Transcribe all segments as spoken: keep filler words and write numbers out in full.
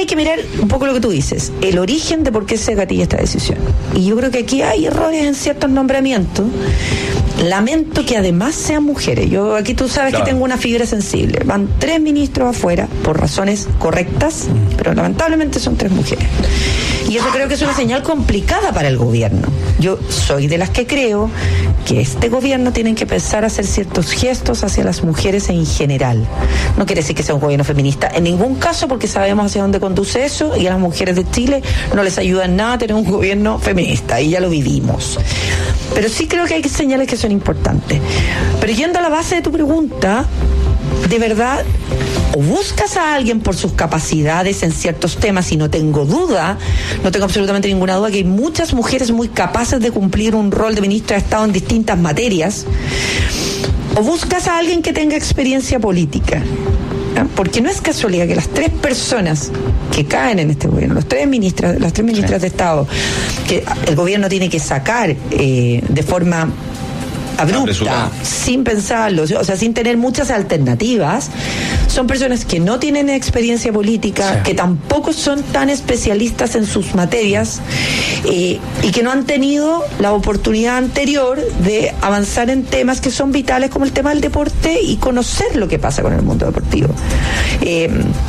hay que mirar un poco lo que tú dices, el origen de por qué se gatilla esta decisión. Y yo creo que aquí hay errores en ciertos nombramientos. Lamento que además sean mujeres. Yo aquí tú sabes claro. que tengo una fibra sensible. Van tres ministros afuera por razones correctas, pero lamentablemente son tres mujeres. Y eso creo que es una señal complicada para el gobierno. Yo soy de las que creo que este gobierno tiene que empezar a hacer ciertos gestos hacia las mujeres en general. No quiere decir que sea un gobierno feminista en ningún caso, porque sabemos hacia dónde conduce eso, y a las mujeres de Chile no les ayuda en nada a tener un gobierno feminista, y ya lo vivimos. Pero sí creo que hay señales que son importantes. Pero yendo a la base de tu pregunta, de verdad, o buscas a alguien por sus capacidades en ciertos temas, y no tengo duda, no tengo absolutamente ninguna duda que hay muchas mujeres muy capaces de cumplir un rol de ministra de Estado en distintas materias, o buscas a alguien que tenga experiencia política. ¿Ah? Porque no es casualidad que las tres personas que caen en este gobierno, los tres ministras, las tres ministras sí. de Estado, que el gobierno tiene que sacar eh, de forma abrupta, sin pensarlo, o sea, sin tener muchas alternativas, son personas que no tienen experiencia política, sí. que tampoco son tan especialistas en sus materias, eh, y que no han tenido la oportunidad anterior de avanzar en temas que son vitales, como el tema del deporte, y conocer lo que pasa con el mundo deportivo. Eh,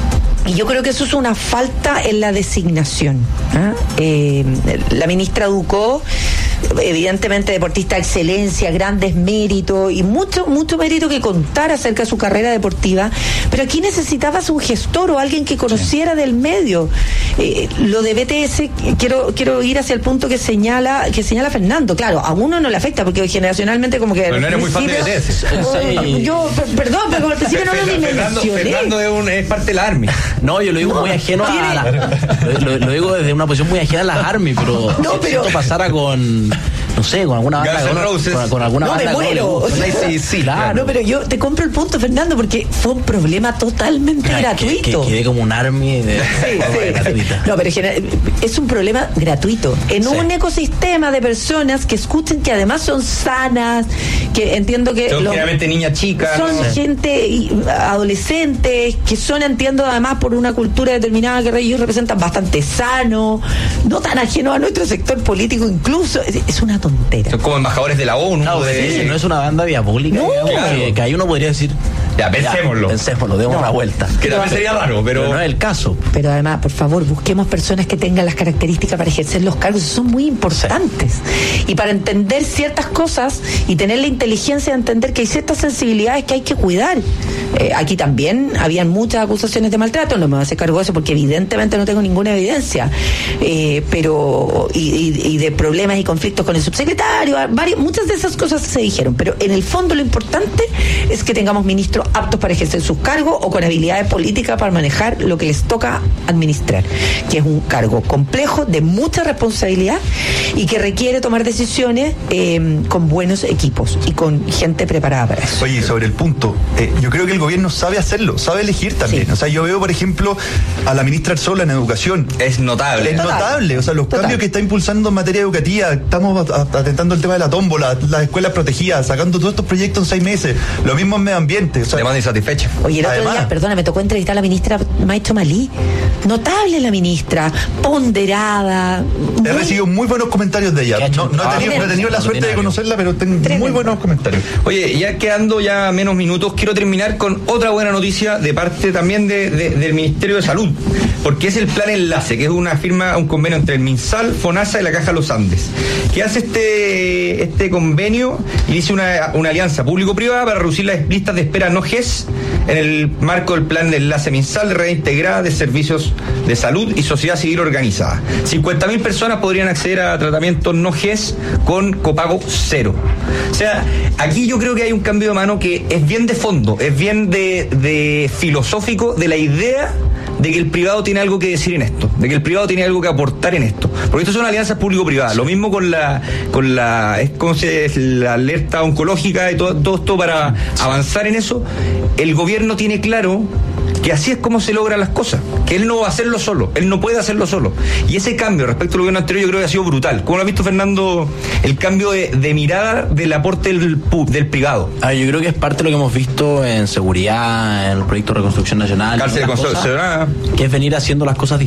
Y yo creo que eso es una falta en la designación. ¿eh? Eh, la ministra Ducó, evidentemente deportista de excelencia, grandes méritos y mucho, mucho mérito que contar acerca de su carrera deportiva, pero aquí necesitabas un gestor o alguien que conociera sí. del medio. Eh, lo de B T S, quiero quiero ir hacia el punto que señala que señala Fernando. Claro, a uno no le afecta porque generacionalmente como que... Pero no eres muy fan de B T S. Sí. Yo, perdón, pero como al principio no lo dimensioné. Fernando es, un, es parte de la Army. No, yo lo digo no, muy ajeno a la, lo, lo, lo digo desde una posición muy ajena a las Army, pero no, si pero... esto pasara con, no sé, con alguna banda de con, con alguna no, banda me muero. O sea, sí, sí, claro. No, pero yo te compro el punto, Fernando, porque fue un problema totalmente Ay, gratuito. Que, que quedé como un Army de, sí, sí. gratuita. No, pero es un problema gratuito. En sí. un ecosistema de personas que escuchen, que además son sanas, que entiendo que son generalmente niñas chicas, son no sé. gente adolescentes, que son, entiendo, además por una cultura determinada que ellos representan, bastante sano, no tan ajeno a nuestro sector político incluso. Es, es una tontera. Son como embajadores de la ONU. No, de... sí, no es una banda diabólica, no, digamos, claro. que, que ahí uno podría decir ya, pensémoslo. Ya, pensémoslo, demos no. una vuelta. Que también sería raro, pero... pero no es el caso. Pero además, por favor, busquemos personas que tengan las características para ejercer los cargos, son muy importantes. Sí. Y para entender ciertas cosas y tener la inteligencia de entender que hay ciertas sensibilidades que hay que cuidar. Eh, aquí también habían muchas acusaciones de maltrato, no me voy a hacer cargo de eso porque evidentemente no tengo ninguna evidencia, eh, pero y, y, y de problemas y conflictos con el subsecretario, varios, muchas de esas cosas se dijeron, pero en el fondo lo importante es que tengamos ministros aptos para ejercer sus cargos o con habilidades políticas para manejar lo que les toca administrar, que es un cargo complejo, de mucha responsabilidad y que requiere tomar decisiones eh, con buenos equipos y con gente preparada para eso. Oye, sobre el punto, eh, yo creo que el gobierno sabe hacerlo, sabe elegir también. Sí. O sea, yo veo, por ejemplo, a la ministra Arzola en educación. Es notable. Es Total. notable. O sea, los Total. cambios que está impulsando en materia educativa, estamos atentando el tema de la tómbola, las escuelas protegidas, sacando todos estos proyectos en seis meses. Lo mismo en medio ambiente. O sea, demanda insatisfecha. Oye, el otro además, día, perdona, me tocó entrevistar a la ministra Maestro Malí. Notable la ministra, ponderada. He muy... recibido muy buenos comentarios de ella. No, no, he tenido, no he tenido la suerte de conocerla, pero tengo Tremendo. muy buenos comentarios. Oye, ya quedando ya menos minutos, quiero terminar con otra buena noticia de parte también de, de, del Ministerio de Salud, porque es el Plan Enlace, que es una firma, un convenio entre el MinSal, FONASA y la Caja Los Andes, que hace este este convenio, inicia una, una alianza público-privada para reducir las listas de espera no G E S en el marco del Plan de Enlace MinSal de Red Integrada de Servicios de Salud y Sociedad Civil Organizada. cincuenta mil personas podrían acceder a tratamientos no G E S con copago cero. O sea, aquí yo creo que hay un cambio de mano que es bien de fondo, es bien de, de filosófico, de la idea de que el privado tiene algo que decir en esto, de que el privado tiene algo que aportar en esto, porque esto son alianzas público-privadas. Lo mismo con la con la es como se es la alerta oncológica y todo, todo esto para avanzar en eso. El gobierno tiene claro que así es como se logran las cosas, que él no va a hacerlo solo, él no puede hacerlo solo. Y ese cambio respecto al gobierno anterior yo creo que ha sido brutal. ¿Cómo lo ha visto, Fernando, el cambio de, de mirada del aporte del, del privado? Ah, yo creo que es parte de lo que hemos visto en seguridad, en el proyecto de Reconstrucción Nacional, Cárcel de Constitución, que es venir haciendo las cosas